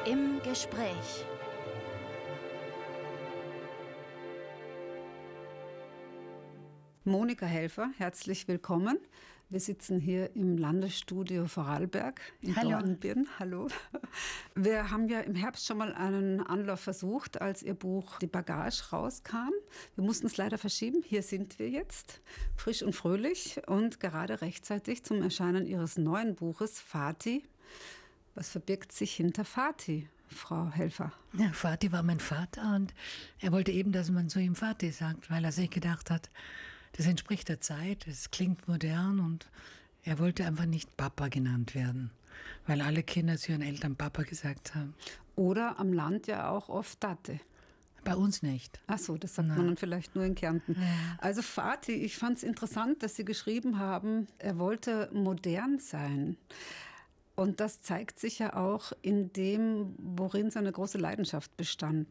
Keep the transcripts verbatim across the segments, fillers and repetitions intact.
Im Gespräch. Monika Helfer, herzlich willkommen. Wir sitzen hier im Landesstudio Vorarlberg in Dornbirn. Hallo. Wir haben ja im Herbst schon mal einen Anlauf versucht, als Ihr Buch Die Bagage rauskam. Wir mussten es leider verschieben. Hier sind wir jetzt, frisch und fröhlich und gerade rechtzeitig zum Erscheinen Ihres neuen Buches Vati. Was verbirgt sich hinter Vati, Frau Helfer? Ja, Vati war mein Vater und er wollte eben, dass man zu ihm Vati sagt, weil er sich gedacht hat, das entspricht der Zeit, es klingt modern und er wollte einfach nicht Papa genannt werden, weil alle Kinder zu ihren Eltern Papa gesagt haben. Oder am Land ja auch oft Tate. Bei uns nicht. Ach so, das sagt Nein. man dann vielleicht nur in Kärnten. Ja. Also Vati, ich fand es interessant, dass Sie geschrieben haben, er wollte modern sein. Und das zeigt sich ja auch in dem, worin seine große Leidenschaft bestand.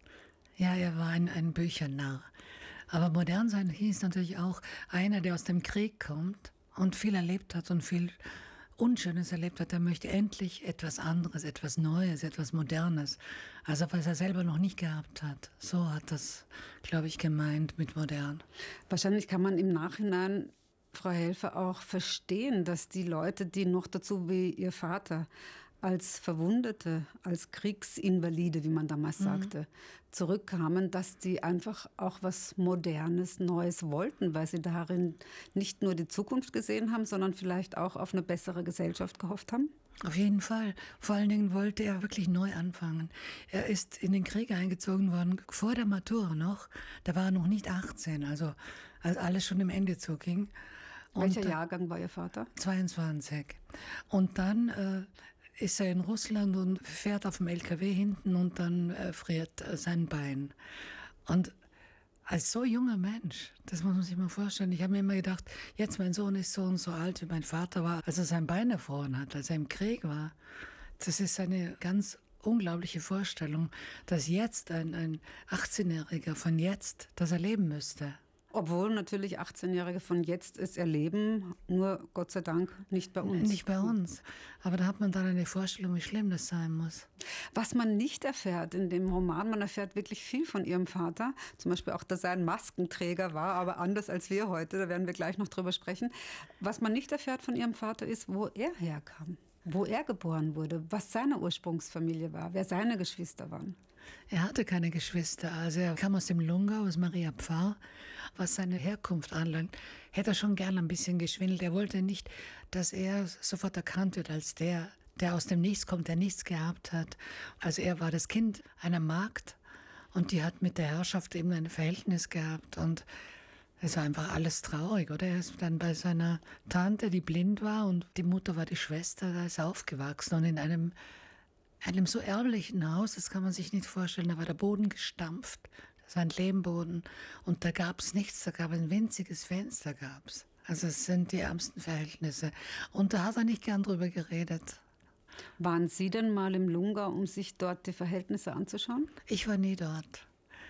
Ja, er war ein, ein Büchernarr. Aber modern sein hieß natürlich auch einer, der aus dem Krieg kommt und viel erlebt hat und viel Unschönes erlebt hat. Der möchte endlich etwas anderes, etwas Neues, etwas Modernes. Also was er selber noch nicht gehabt hat. So hat das, glaube ich, gemeint mit modern. Wahrscheinlich kann man im Nachhinein, Frau Helfer, auch verstehen, dass die Leute, die noch dazu wie Ihr Vater als Verwundete, als Kriegsinvalide, wie man damals mhm. sagte, zurückkamen, dass die einfach auch was Modernes, Neues wollten, weil sie darin nicht nur die Zukunft gesehen haben, sondern vielleicht auch auf eine bessere Gesellschaft gehofft haben? Auf jeden Fall. Vor allen Dingen wollte er wirklich neu anfangen. Er ist in den Krieg eingezogen worden, vor der Matura noch. Da war er noch nicht achtzehn, also als alles schon im Ende zuging. Welcher Jahrgang war Ihr Vater? zweiundzwanzig. Und dann äh, ist er in Russland und fährt auf dem L K W hinten und dann äh, friert äh, sein Bein. Und als so junger Mensch, das muss man sich mal vorstellen, ich habe mir immer gedacht, jetzt mein Sohn ist so und so alt, wie mein Vater war, als er sein Bein erfroren hat, als er im Krieg war. Das ist eine ganz unglaubliche Vorstellung, dass jetzt ein, ein achtzehnjähriger von jetzt das erleben müsste. Obwohl natürlich achtzehnjährige von jetzt es erleben, nur Gott sei Dank nicht bei uns. Nicht bei uns. Aber da hat man dann eine Vorstellung, wie schlimm das sein muss. Was man nicht erfährt in dem Roman, man erfährt wirklich viel von Ihrem Vater. Zum Beispiel auch, dass er ein Maskenträger war, aber anders als wir heute. Da werden wir gleich noch drüber sprechen. Was man nicht erfährt von Ihrem Vater ist, wo er herkam, wo er geboren wurde, was seine Ursprungsfamilie war, wer seine Geschwister waren. Er hatte keine Geschwister, also er kam aus dem Lungau, aus Maria Pfarr. Was seine Herkunft anlangt, hätte er schon gern ein bisschen geschwindelt. Er wollte nicht, dass er sofort erkannt wird als der, der aus dem Nichts kommt, der nichts gehabt hat. Also er war das Kind einer Magd und die hat mit der Herrschaft eben ein Verhältnis gehabt und es war einfach alles traurig, oder? Er ist dann bei seiner Tante, die blind war und die Mutter war die Schwester, da ist er aufgewachsen und in einem einem so ärmlichen Haus, das kann man sich nicht vorstellen, da war der Boden gestampft, das war ein Lehmboden und da gab es nichts, da gab es ein winziges Fenster, gab's. Also es sind die ärmsten Verhältnisse und da hat er nicht gern drüber geredet. Waren Sie denn mal im Lungau, um sich dort die Verhältnisse anzuschauen? Ich war nie dort.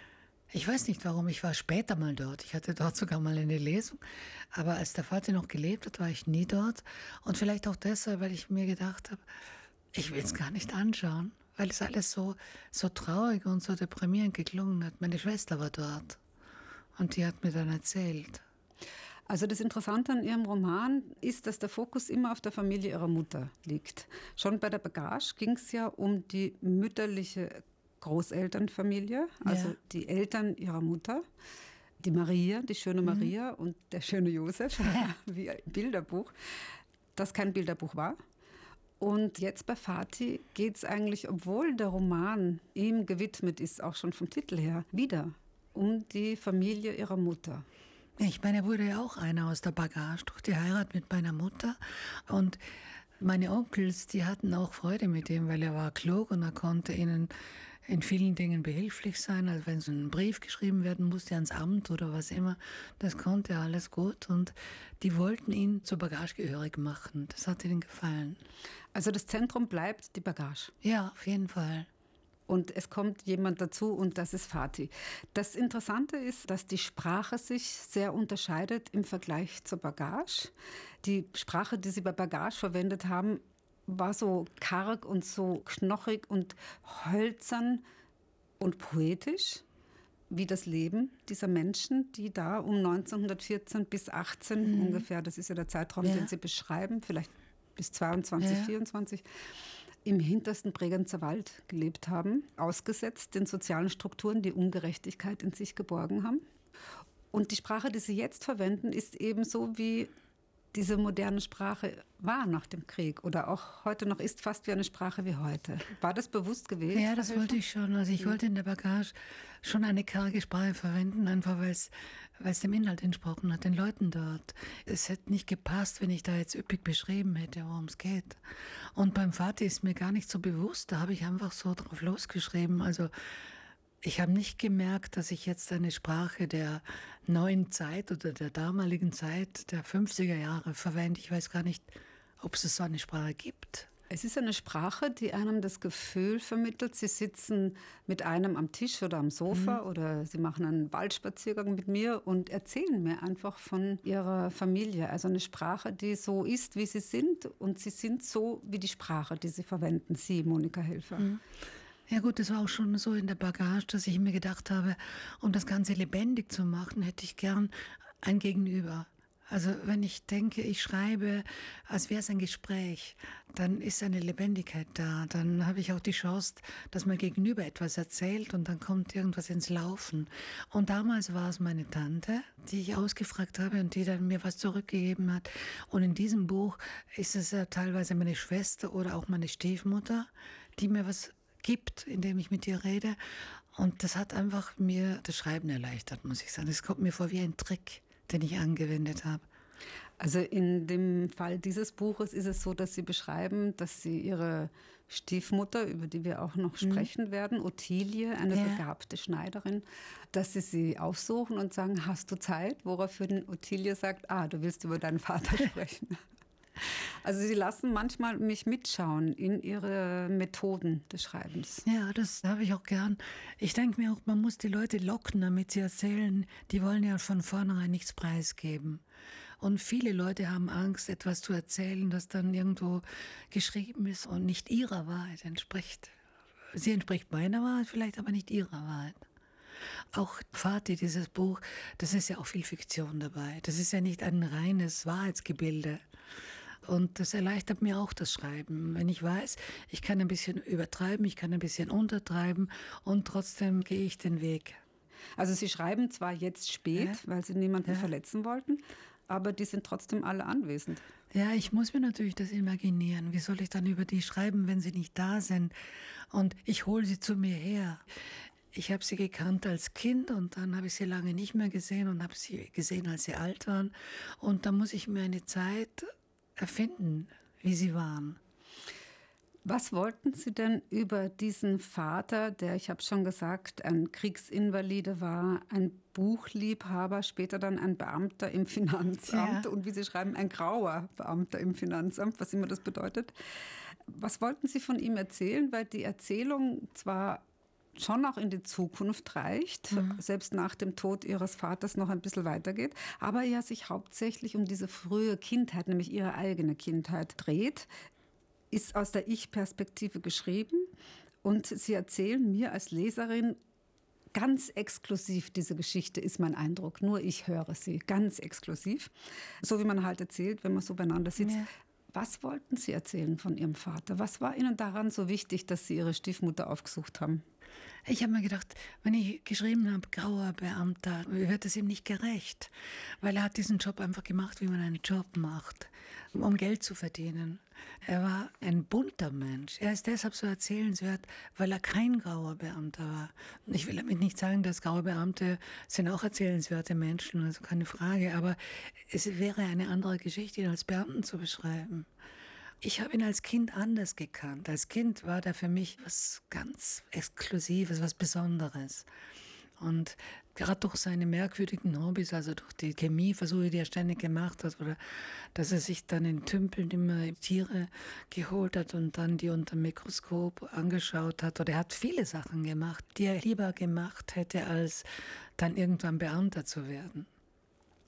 Ich weiß nicht warum, ich war später mal dort. Ich hatte dort sogar mal eine Lesung, aber als der Vater noch gelebt hat, war ich nie dort und vielleicht auch deshalb, weil ich mir gedacht habe, ich will es gar nicht anschauen, weil es alles so, so traurig und so deprimierend geklungen hat. Meine Schwester war dort und die hat mir dann erzählt. Also das Interessante an Ihrem Roman ist, dass der Fokus immer auf der Familie Ihrer Mutter liegt. Schon bei der Bagage ging es ja um die mütterliche Großelternfamilie, also ja. Die Eltern Ihrer Mutter. Die Maria, die schöne Maria mhm. und der schöne Josef, ja. Wie ein Bilderbuch, das kein Bilderbuch war. Und jetzt bei Vati geht es eigentlich, obwohl der Roman ihm gewidmet ist, auch schon vom Titel her, wieder um die Familie ihrer Mutter. Ich meine, er wurde ja auch einer aus der Bagage durch die Heirat mit meiner Mutter. Und meine Onkels, die hatten auch Freude mit ihm, weil er war klug und er konnte ihnen in vielen Dingen behilflich sein. Also wenn so ein Brief geschrieben werden musste ans Amt oder was immer, das konnte er alles gut. Und die wollten ihn zur Bagage gehörig machen. Das hat ihnen gefallen. Also das Zentrum bleibt die Bagage? Ja, auf jeden Fall. Und es kommt jemand dazu und das ist Vati. Das Interessante ist, dass die Sprache sich sehr unterscheidet im Vergleich zur Bagage. Die Sprache, die Sie bei Bagage verwendet haben, war so karg und so knochig und hölzern und poetisch wie das Leben dieser Menschen, die da um neunzehnhundertvierzehn bis achtzehn mhm. ungefähr, das ist ja der Zeitraum, ja. den Sie beschreiben, vielleicht bis zweiundzwanzig, ja. vierundzwanzig, im hintersten Bregenzer Wald gelebt haben, ausgesetzt den sozialen Strukturen, die Ungerechtigkeit in sich geborgen haben. Und die Sprache, die Sie jetzt verwenden, ist ebenso wie diese moderne Sprache war nach dem Krieg oder auch heute noch ist, fast wie eine Sprache wie heute. War das bewusst gewählt? Ja, das wollte ich schon. Also ich wollte in der Bagage schon eine karge Sprache verwenden, einfach weil es weil es dem Inhalt entsprochen hat, den Leuten dort. Es hätte nicht gepasst, wenn ich da jetzt üppig beschrieben hätte, worum es geht. Und beim Vati ist mir gar nicht so bewusst, da habe ich einfach so drauf losgeschrieben. Also ich habe nicht gemerkt, dass ich jetzt eine Sprache der neuen Zeit oder der damaligen Zeit, der fünfziger Jahre verwende. Ich weiß gar nicht, ob es so eine Sprache gibt. Es ist eine Sprache, die einem das Gefühl vermittelt, Sie sitzen mit einem am Tisch oder am Sofa mhm. oder Sie machen einen Waldspaziergang mit mir und erzählen mir einfach von Ihrer Familie. Also eine Sprache, die so ist, wie Sie sind und Sie sind so wie die Sprache, die Sie verwenden, Sie, Monika Helfer. Mhm. Ja gut, das war auch schon so in der Bagage, dass ich mir gedacht habe, um das Ganze lebendig zu machen, hätte ich gern ein Gegenüber. Also wenn ich denke, ich schreibe, als wäre es ein Gespräch, dann ist eine Lebendigkeit da. Dann habe ich auch die Chance, dass mein Gegenüber etwas erzählt und dann kommt irgendwas ins Laufen. Und damals war es meine Tante, die ich ausgefragt habe und die dann mir was zurückgegeben hat. Und in diesem Buch ist es ja teilweise meine Schwester oder auch meine Stiefmutter, die mir was gibt, indem ich mit ihr rede. Und das hat einfach mir das Schreiben erleichtert, muss ich sagen. Es kommt mir vor wie ein Trick, den ich angewendet habe. Also in dem Fall dieses Buches ist es so, dass Sie beschreiben, dass Sie Ihre Stiefmutter, über die wir auch noch sprechen mhm. werden, Ottilie, eine ja. begabte Schneiderin, dass Sie sie aufsuchen und sagen, hast du Zeit? Woraufhin Ottilie sagt, ah, du willst über deinen Vater sprechen. Also Sie lassen manchmal mich mitschauen in Ihre Methoden des Schreibens. Ja, das habe ich auch gern. Ich denke mir auch, man muss die Leute locken, damit sie erzählen. Die wollen ja von vornherein nichts preisgeben. Und viele Leute haben Angst, etwas zu erzählen, das dann irgendwo geschrieben ist und nicht ihrer Wahrheit entspricht. Sie entspricht meiner Wahrheit, vielleicht aber nicht ihrer Wahrheit. Auch Vati, dieses Buch, das ist ja auch viel Fiktion dabei. Das ist ja nicht ein reines Wahrheitsgebilde. Und das erleichtert mir auch das Schreiben. Wenn ich weiß, ich kann ein bisschen übertreiben, ich kann ein bisschen untertreiben und trotzdem gehe ich den Weg. Also Sie schreiben zwar jetzt spät, ja. weil Sie niemanden ja. verletzen wollten, aber die sind trotzdem alle anwesend. Ja, ich muss mir natürlich das imaginieren. Wie soll ich dann über die schreiben, wenn sie nicht da sind? Und ich hole sie zu mir her. Ich habe sie gekannt als Kind und dann habe ich sie lange nicht mehr gesehen und habe sie gesehen, als sie alt waren. Und da muss ich mir eine Zeit erfinden, wie sie waren. Was wollten Sie denn über diesen Vater, der, ich habe schon gesagt, ein Kriegsinvalide war, ein Buchliebhaber, später dann ein Beamter im Finanzamt ja. und wie Sie schreiben, ein grauer Beamter im Finanzamt, was immer das bedeutet. Was wollten Sie von ihm erzählen? Weil die Erzählung zwar schon auch in die Zukunft reicht, mhm. selbst nach dem Tod Ihres Vaters noch ein bisschen weitergeht, aber ja sich hauptsächlich um diese frühe Kindheit, nämlich Ihre eigene Kindheit dreht, ist aus der Ich-Perspektive geschrieben und Sie erzählen mir als Leserin ganz exklusiv diese Geschichte, ist mein Eindruck. Nur ich höre sie, ganz exklusiv. So wie man halt erzählt, wenn man so beieinander sitzt. Ja. Was wollten Sie erzählen von Ihrem Vater? Was war Ihnen daran so wichtig, dass Sie Ihre Stiefmutter aufgesucht haben? Ich habe mir gedacht, wenn ich geschrieben habe, grauer Beamter, wird es ihm nicht gerecht. Weil er hat diesen Job einfach gemacht, wie man einen Job macht, um Geld zu verdienen. Er war ein bunter Mensch. Er ist deshalb so erzählenswert, weil er kein grauer Beamter war. Ich will damit nicht sagen, dass graue Beamte sind auch erzählenswerte Menschen, also keine Frage. Aber es wäre eine andere Geschichte, ihn als Beamten zu beschreiben. Ich habe ihn als Kind anders gekannt. Als Kind war der für mich was ganz Exklusives, was Besonderes. Und gerade durch seine merkwürdigen Hobbys, also durch die Chemieversuche, die er ständig gemacht hat, oder dass er sich dann in Tümpeln immer Tiere geholt hat und dann die unter dem Mikroskop angeschaut hat. Oder er hat viele Sachen gemacht, die er lieber gemacht hätte, als dann irgendwann Beamter zu werden.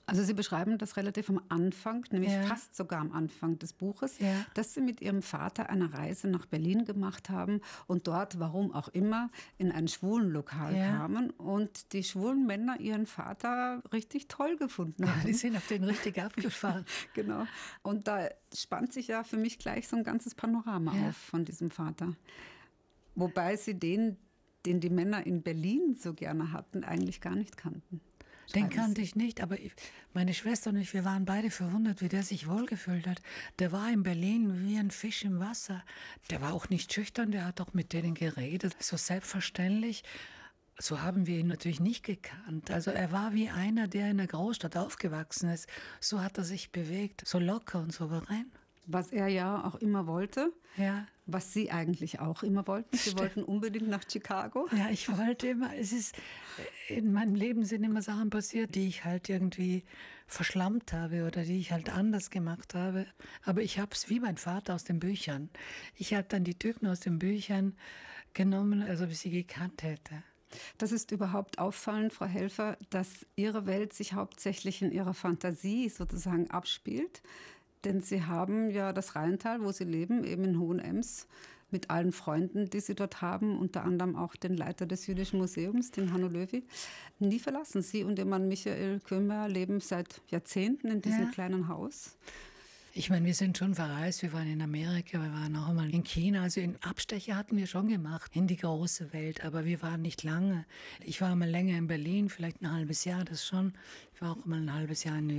Also Sie beschreiben das relativ am Anfang, nämlich Ja. fast sogar am Anfang des Buches, Ja. dass Sie mit Ihrem Vater eine Reise nach Berlin gemacht haben und dort, warum auch immer, in ein Schwulenlokal Ja. kamen und die schwulen Männer Ihren Vater richtig toll gefunden haben. Die sind auf den richtig abgefahren. Genau. Und da spannt sich ja für mich gleich so ein ganzes Panorama Ja. auf von diesem Vater. Wobei Sie den, den die Männer in Berlin so gerne hatten, eigentlich gar nicht kannten. Den Schreiben kannte Sie. ich nicht, aber ich, meine Schwester und ich, wir waren beide verwundert, wie der sich wohlgefühlt hat. Der war in Berlin wie ein Fisch im Wasser. Der war auch nicht schüchtern, der hat auch mit denen geredet, so selbstverständlich. So haben wir ihn natürlich nicht gekannt. Also er war wie einer, der in einer Großstadt aufgewachsen ist. So hat er sich bewegt, so locker und souverän. Was er ja auch immer wollte, Ja. was Sie eigentlich auch immer wollten. Sie Stimmt. wollten unbedingt nach Chicago. Ja, ich wollte immer, es ist, in meinem Leben sind immer Sachen passiert, die ich halt irgendwie verschlammt habe oder die ich halt anders gemacht habe. Aber ich habe es wie mein Vater aus den Büchern. Ich habe dann die Typen aus den Büchern genommen, als ob ich sie gekannt hätte. Das ist überhaupt auffallend, Frau Helfer, dass Ihre Welt sich hauptsächlich in Ihrer Fantasie sozusagen abspielt. Denn Sie haben ja das Rheintal, wo Sie leben, eben in Hohenems, mit allen Freunden, die Sie dort haben, unter anderem auch den Leiter des Jüdischen Museums, den Hanno Löwy, nie verlassen. Sie und Ihr Mann Michael Kömer leben seit Jahrzehnten in diesem Ja. kleinen Haus. Ich meine, wir sind schon verreist, wir waren in Amerika, wir waren auch einmal in China. Also in Abstecher hatten wir schon gemacht in die große Welt, aber wir waren nicht lange. Ich war mal länger in Berlin, vielleicht ein halbes Jahr, das schon. Ich war auch mal ein halbes Jahr in New